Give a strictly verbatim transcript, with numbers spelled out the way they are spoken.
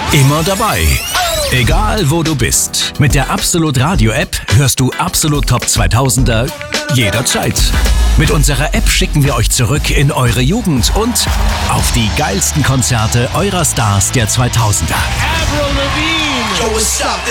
Immer dabei. Egal wo du bist. Mit der Absolut Radio App hörst du Absolut Top zweitausender jederzeit. Mit unserer App schicken wir euch zurück in eure Jugend und auf die geilsten Konzerte eurer Stars der zweitausender. Avril Lavigne. Yo, what's up?